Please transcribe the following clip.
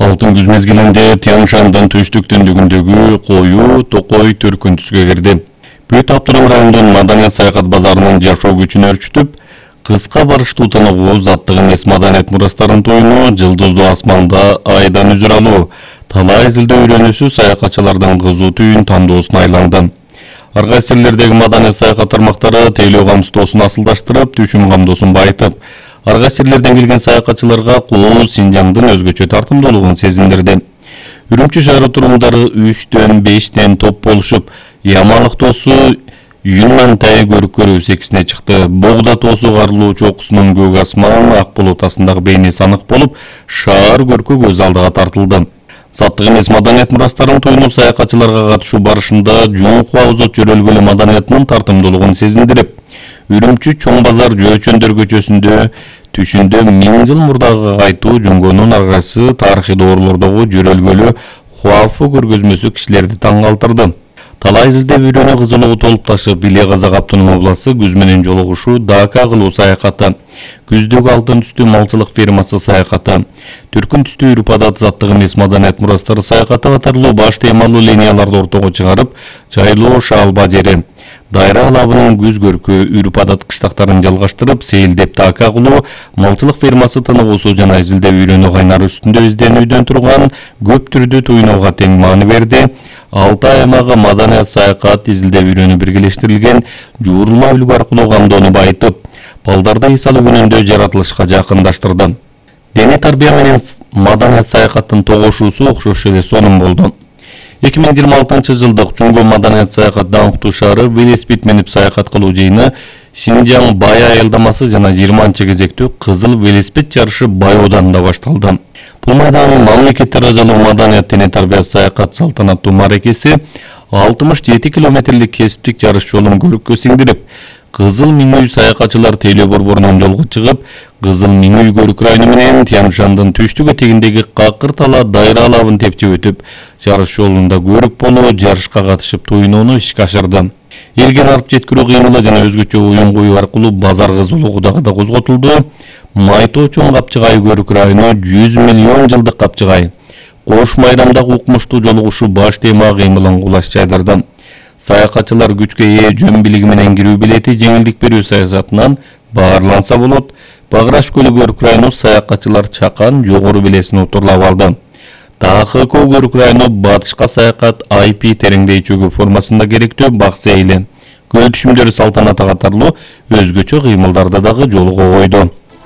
Алтын күз мезгилинде Тянь-Шаньдын түштүк-түндүгүндөгү коюу токой төркүн түскө кирди. Бүт Аптырым районунун маданият саякат базарынын жашоо күчүн өрчүтүп, кыска барыштуу тыныгуу заттык эмес маданият мурастарын тоюну, жылдыздуу асманда айдан үзүр алуу, талай изилдөө үйрөнүүсү саякатчылардын кызуу түйүн тандоосуна айланды. Ар кайсы жерлердеги маданият саякат тармактары тейлөө камсыздоосун асылдаштырып, түшүм камдоосун байытып, ар кайсы жерлерден келген саякатчыларга кулуу Синжаңдын өзгөчө тартымдуулугун сезиндирди. Үрүмчү шаары тургундары 3-5 топ болушуп, Ямалык тоосу Юннантай көрүк көрүү секисине чыкты. Богда тоосу карлуу чокусунун көк асман, ак булут астындагы бейнеси анык болуп, шаар көркү көз алдыга тартылды. Заттык эмес маданият мурастарын тоюну саякатчыларга катышуу барышында жуңку Аузот жөрөлгөлү маданиятынын тартымдуулугун сезиндирип, Үрүмчү Чоң базар Жөөчөндөр көчөсүндө түшүндө 1000 жыл мурдагы кайтуу жуңгонун ар кайсы тарыхый доорлордогу жөрөлгөлү Хуафу көргөзмөсү кишилерди таң калтырды. Талай изилдөө үйрөнүү кызылыгы толуп ташып, Иле Казак Автономдук областы күз менен жолугушуу Дака кылуу саякаты, күздөгү алтын түстүү малчылык фермасы саякаты, түркүн түстүү үрп адат заттык эмес маданият мурастары саякаты катарлуу баш темалуу линияларды ортого чыгарып, жайлоо шаалба жери, дайра алабынын күз көркү үрп адат кыштактарын жалгаштырып, сейилдеп Дака кылуу малчылык фермасы тыныгуусу жана изилдөө үйрөнүү кайнары үстүндө изденүүдөн турган көп түрдүү туйнууга тең маани берди. Алтай аймагы маданият саякат изилдөө үйрөнүү биргелештирилген жуурулма үлгү аркылуу камдоону байытып, балдарды эс алуу күнүндө жаратылышка жакындаштырды. Дене тарбия менен маданият саякаттын тогошуусу окшош эле сонун болду. 2026-жылдык Жуңго маданият саякат даңктуу шаары велосипед минип саякат кылуу жыйыны Синжаң бай айылдамасы жана 20-кезектүү кызыл велосипед жарышы Бай ауданында башталды. Бул майдандын мамлекет даражалуу маданият дене тарбия саякат салтанаттуу мааракеси 67 километрлик кесиптик жарыш жолун көрүккө сиңдирип, Кызыл Миңүй саякатчылар тейлөө борборунан жолго чыгып, Кызыл Миңүй көрүк району менен Тянь-Шаньдын түштүк этегиндеги Какыр тала дайра алабын тепчип өтүп, жарыш жолунда көрүк болуу, жарышка катышып туйнууну ишке ашырды. Элген арып жеткирүү кыймылы жана өзгөчө оюн коюу аркылуу базар кызуулугу дагы да козготулду. Майтоо чоң Капчыгай көрүк району 100 миллион жылдык Капчыгай. Кош майрамдагы укмуштуу жолугушуу баш тема кыймылын кулаш жайдырды. Саякатчылар күчкө ээ жөн билиги менен кирүү билети жеңилдик берүү саясатынан баарланса болот. Баграш көлү көрүк району саякатчылар чакан жогору белесин утурлап алды. ТХК көрүк району батышка саякат IP тереңдей чөгүү формасында керектүү баксы эйле. Көл түшүмдөрү салтанаты катарлуу өзгөчө кыймылдарды дагы жолго койду.